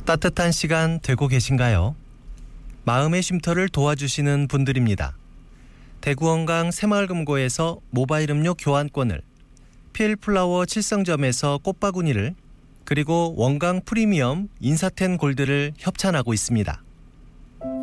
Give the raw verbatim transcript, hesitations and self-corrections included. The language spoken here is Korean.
따뜻한 시간 되고 계신가요? 마음의 쉼터를 도와주시는 분들입니다. 대구원강 새마을금고에서 모바일 음료 교환권을, 필플라워 칠성점에서 꽃바구니를, 그리고 원강 프리미엄 인사텐 골드를 협찬하고 있습니다.